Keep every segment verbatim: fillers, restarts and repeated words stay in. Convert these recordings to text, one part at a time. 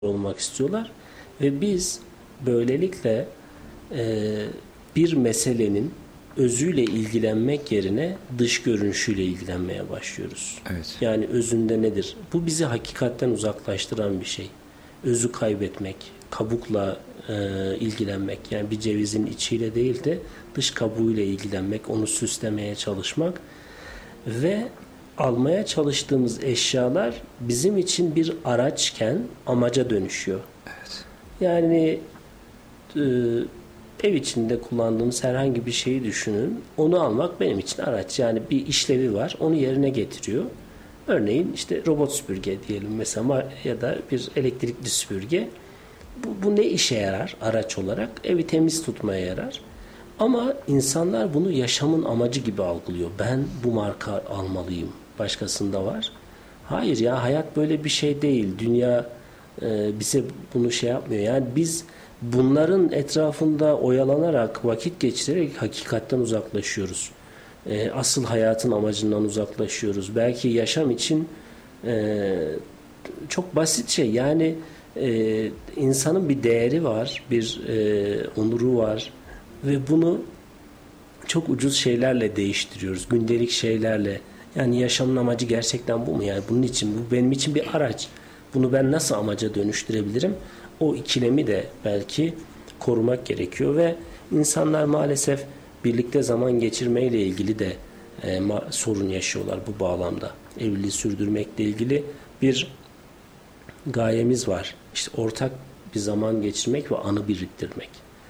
olmak istiyorlar ve biz böylelikle e, bir meselenin özüyle ilgilenmek yerine dış görünüşüyle ilgilenmeye başlıyoruz. Evet. Yani özünde nedir? Bu bizi hakikatten uzaklaştıran bir şey. Özü kaybetmek, kabukla e, ilgilenmek, yani bir cevizin içiyle değil de dış kabuğuyla ilgilenmek, onu süslemeye çalışmak ve almaya çalıştığımız eşyalar bizim için bir araçken amaca dönüşüyor. Evet. Yani e, ev içinde kullandığımız herhangi bir şeyi düşünün. Onu almak benim için araç. Yani bir işlevi var. Onu yerine getiriyor. Örneğin işte robot süpürge diyelim mesela ya da bir elektrikli süpürge. Bu, bu ne işe yarar araç olarak? Evi temiz tutmaya yarar. Ama insanlar bunu yaşamın amacı gibi algılıyor. Ben bu marka almalıyım. Başkasında var. Hayır ya, hayat böyle bir şey değil. Dünya e, bize bunu şey yapmıyor. Yani biz bunların etrafında oyalanarak, vakit geçirerek hakikatten uzaklaşıyoruz. E, asıl hayatın amacından uzaklaşıyoruz. Belki yaşam için e, çok basit şey. Yani e, insanın bir değeri var, bir e, onuru var ve bunu çok ucuz şeylerle değiştiriyoruz. Gündelik şeylerle. Yani yaşamın amacı gerçekten bu mu? Yani bunun için, bu benim için bir araç. Bunu ben nasıl amaca dönüştürebilirim? O ikilemi de belki korumak gerekiyor ve insanlar maalesef birlikte zaman geçirmeyle ilgili de e, ma- sorun yaşıyorlar bu bağlamda. Evliliği sürdürmekle ilgili bir gayemiz var. İşte ortak bir zaman geçirmek ve anı biriktirmek.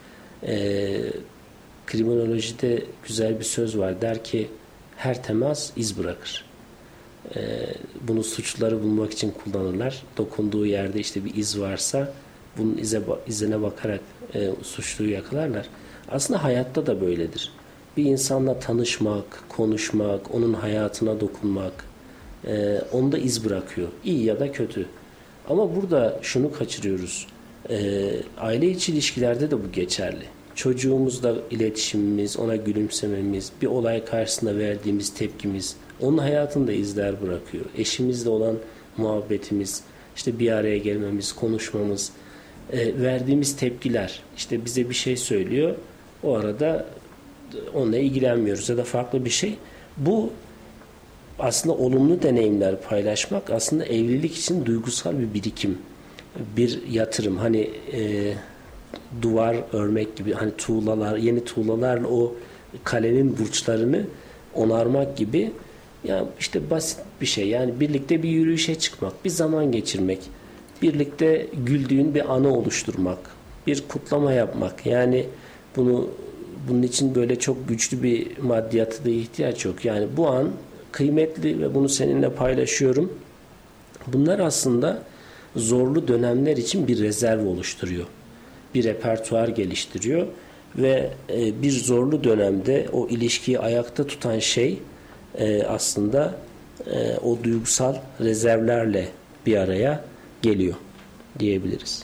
E, kriminolojide güzel bir söz var. Der ki her temas iz bırakır. Ee, bunu suçluları bulmak için kullanırlar. Dokunduğu yerde işte bir iz varsa bunun ize, izine bakarak e, suçluyu yakalarlar. Aslında hayatta da böyledir. Bir insanla tanışmak, konuşmak, onun hayatına dokunmak e, onda iz bırakıyor. İyi ya da kötü. Ama burada şunu kaçırıyoruz. E, aile içi ilişkilerde de bu geçerli. Çocuğumuzla iletişimimiz, ona gülümsememiz, bir olay karşısında verdiğimiz tepkimiz onun hayatında izler bırakıyor. Eşimizle olan muhabbetimiz, işte bir araya gelmemiz, konuşmamız, e, verdiğimiz tepkiler, işte bize bir şey söylüyor, o arada onunla ilgilenmiyoruz ya da farklı bir şey. Bu aslında olumlu deneyimler paylaşmak aslında evlilik için duygusal bir birikim, bir yatırım. Hani e, duvar örmek gibi, hani tuğlalar, yeni tuğlalarla o kalenin burçlarını onarmak gibi. Ya işte basit bir şey. Yani birlikte bir yürüyüşe çıkmak, bir zaman geçirmek, birlikte güldüğün bir anı oluşturmak, bir kutlama yapmak. Yani bunu bunun için böyle çok güçlü bir maddiyata da ihtiyaç yok. Yani bu an kıymetli ve bunu seninle paylaşıyorum. Bunlar aslında zorlu dönemler için bir rezerv oluşturuyor. Bir repertuar geliştiriyor ve bir zorlu dönemde o ilişkiyi ayakta tutan şey aslında o duygusal rezervlerle bir araya geliyor diyebiliriz.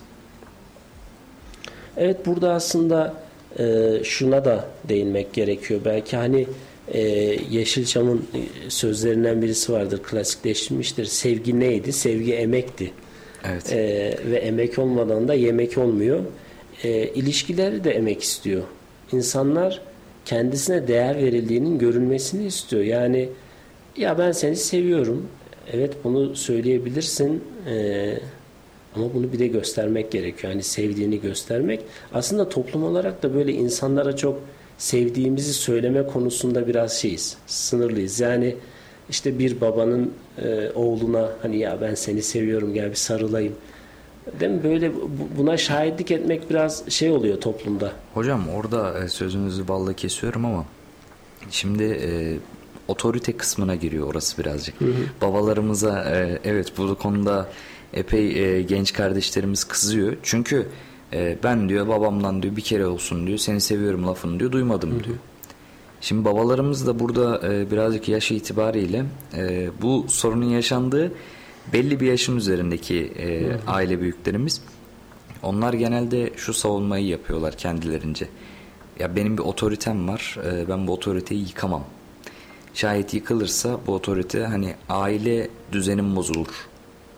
Evet, burada aslında şuna da değinmek gerekiyor. Belki hani Yeşilçam'ın sözlerinden birisi vardır, klasikleştirmiştir. Sevgi neydi? Sevgi emekti. Evet. Ee, ve emek olmadan da yemek olmuyor. Ee, ilişkileri de emek istiyor. İnsanlar kendisine değer verildiğinin görülmesini istiyor. Yani ya ben seni seviyorum. Evet, bunu söyleyebilirsin. Ee, ama bunu bir de göstermek gerekiyor. Hani sevdiğini göstermek. Aslında toplum olarak da böyle insanlara çok sevdiğimizi söyleme konusunda biraz şeyiz. Sınırlıyız. Yani işte bir babanın e, oğluna hani ya ben seni seviyorum, gel bir sarılayım. Değil mi? Böyle buna şahitlik etmek biraz şey oluyor toplumda. Hocam orada sözünüzü balla kesiyorum ama şimdi e, otorite kısmına giriyor orası birazcık. Hı hı. Babalarımıza e, evet bu konuda epey e, genç kardeşlerimiz kızıyor. Çünkü e, ben diyor babamdan diyor bir kere olsun diyor seni seviyorum lafını diyor duymadım, hı hı, diyor. Şimdi babalarımız da burada e, birazcık yaş itibariyle e, bu sorunun yaşandığı belli bir yaşın üzerindeki e, hı hı. aile büyüklerimiz, onlar genelde şu savunmayı yapıyorlar kendilerince. Ya benim bir otoritem var, e, ben bu otoriteyi yıkamam. Şayet yıkılırsa bu otorite hani aile düzenim bozulur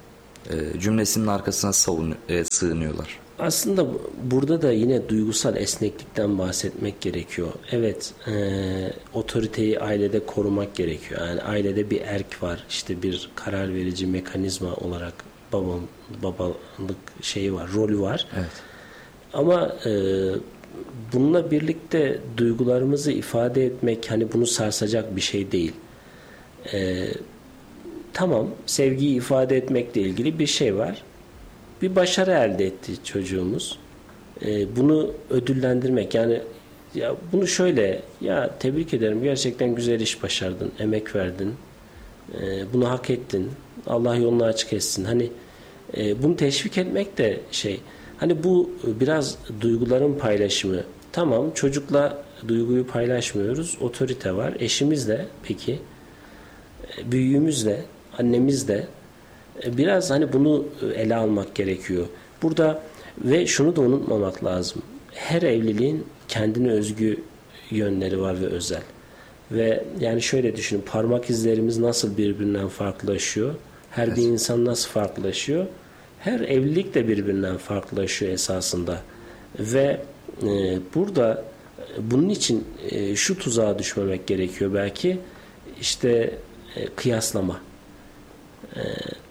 e, cümlesinin arkasına savun, e, sığınıyorlar. Aslında burada da yine duygusal esneklikten bahsetmek gerekiyor. Evet, e, otoriteyi ailede korumak gerekiyor. Yani ailede bir erk var, işte bir karar verici mekanizma olarak babam, babalık şeyi var, rolü var. Evet. Ama e, bununla birlikte duygularımızı ifade etmek, hani bunu sarsacak bir şey değil. E, tamam, sevgiyi ifade etmekle ilgili bir şey var. Bir başarı elde etti çocuğumuz. E, bunu ödüllendirmek, yani ya bunu şöyle, ya tebrik ederim, gerçekten güzel iş başardın, emek verdin, e, bunu hak ettin, Allah yolunu açık etsin. Hani e, bunu teşvik etmek de şey, hani bu biraz duyguların paylaşımı. Tamam, çocukla duyguyu paylaşmıyoruz, otorite var, eşimizle, peki e, büyüğümüzle, annemizle biraz hani bunu ele almak gerekiyor. Burada ve şunu da unutmamak lazım. Her evliliğin kendine özgü yönleri var ve özel. Ve yani şöyle düşünün, parmak izlerimiz nasıl birbirinden farklılaşıyor? Her evet. bir insan nasıl farklılaşıyor? Her evlilik de birbirinden farklılaşıyor esasında. Ve e, burada bunun için e, şu tuzağa düşmemek gerekiyor belki. İşte e, kıyaslama. E,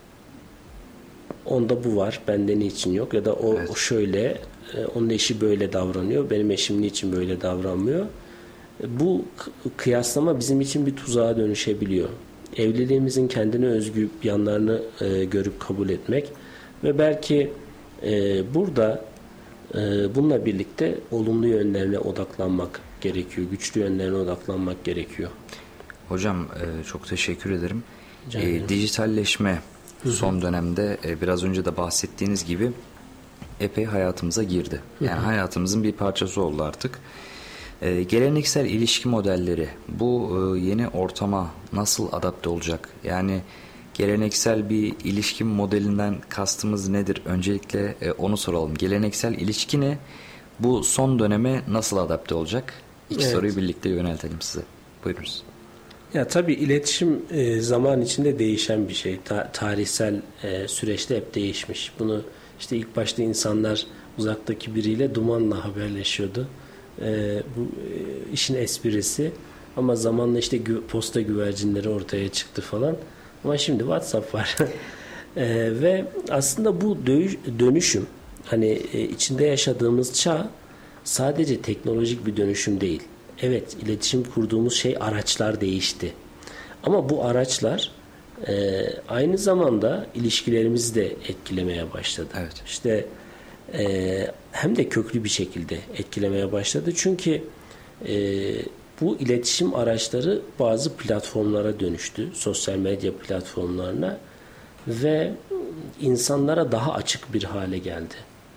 Onda bu var, bende niçin yok, ya da o, evet. o şöyle, onun eşi böyle davranıyor, benim eşim niçin böyle davranmıyor. Bu kıyaslama bizim için bir tuzağa dönüşebiliyor. Evliliğimizin kendine özgü yanlarını e, görüp kabul etmek ve belki e, burada e, bununla birlikte olumlu yönlerine odaklanmak gerekiyor, güçlü yönlerine odaklanmak gerekiyor. Hocam e, çok teşekkür ederim. E, dijitalleşme son dönemde e, biraz önce de bahsettiğiniz gibi epey hayatımıza girdi. Yani hı hı. hayatımızın bir parçası oldu artık. E, geleneksel ilişki modelleri bu e, yeni ortama nasıl adapte olacak? Yani geleneksel bir ilişki modelinden kastımız nedir? Öncelikle e, onu soralım. Geleneksel ilişki ne? Bu son döneme nasıl adapte olacak? İki evet. soruyu birlikte yöneltelim size. Buyurunuz. Ya tabii iletişim e, zaman içinde değişen bir şey. Ta- tarihsel e, süreçte hep değişmiş. Bunu işte ilk başta insanlar uzaktaki biriyle dumanla haberleşiyordu. E, bu e, işin esprisi. Ama zamanla işte gü- posta güvercinleri ortaya çıktı falan. Ama şimdi WhatsApp var. e, ve aslında bu dö- dönüşüm, hani e, içinde yaşadığımız çağ sadece teknolojik bir dönüşüm değil. Evet, iletişim kurduğumuz şey, araçlar değişti. Ama bu araçlar e, aynı zamanda ilişkilerimizi de etkilemeye başladı. Evet. İşte e, hem de köklü bir şekilde etkilemeye başladı. Çünkü e, bu iletişim araçları bazı platformlara dönüştü. Sosyal medya platformlarına ve insanlara daha açık bir hale geldi.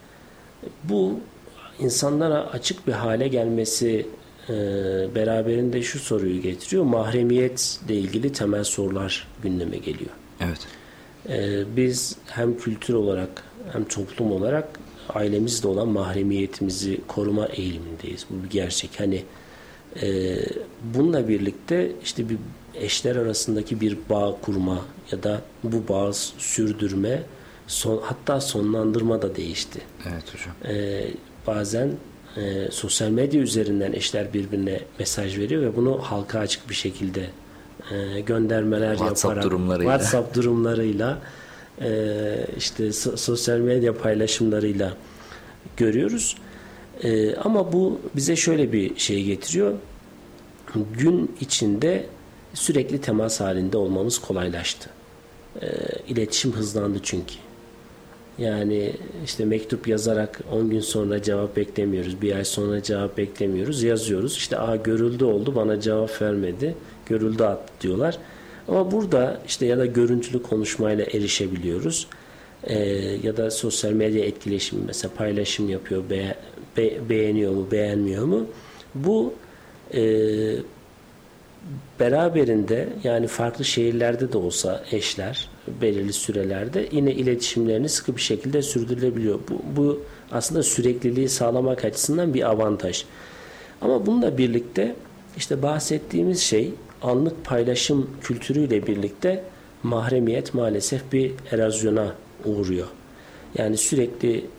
Bu insanlara açık bir hale gelmesi e, beraberinde şu soruyu getiriyor. Mahremiyetle ilgili temel sorular gündeme geliyor. Evet. E, biz hem kültür olarak hem toplum olarak ailemizle olan mahremiyetimizi koruma eğilimindeyiz. Bu bir gerçek. Hani e, bununla birlikte işte bir eşler arasındaki bir bağ kurma ya da bu bağı sürdürme, son, hatta sonlandırma da değişti. Evet hocam. E, bazen e, sosyal medya üzerinden eşler birbirine mesaj veriyor ve bunu halka açık bir şekilde e, göndermeler WhatsApp yaparak durumlarıyla. WhatsApp durumlarıyla e, işte so- sosyal medya paylaşımlarıyla görüyoruz. E, ama bu bize şöyle bir şey getiriyor. Gün içinde sürekli temas halinde olmamız kolaylaştı. E, iletişim hızlandı çünkü. Yani işte mektup yazarak on gün sonra cevap beklemiyoruz. Bir ay sonra cevap beklemiyoruz. Yazıyoruz. İşte aa görüldü oldu, bana cevap vermedi. Görüldü attı diyorlar. Ama burada işte ya da görüntülü konuşmayla erişebiliyoruz. Ee, ya da sosyal medya etkileşimi, mesela paylaşım yapıyor, be, be, beğeniyor mu, beğenmiyor mu? Bu e, beraberinde, yani farklı şehirlerde de olsa eşler belirli sürelerde yine iletişimlerini sıkı bir şekilde sürdürülebiliyor. Bu, bu aslında sürekliliği sağlamak açısından bir avantaj. Ama bununla birlikte işte bahsettiğimiz şey, anlık paylaşım kültürüyle birlikte mahremiyet maalesef bir erozyona uğruyor. Yani sürekli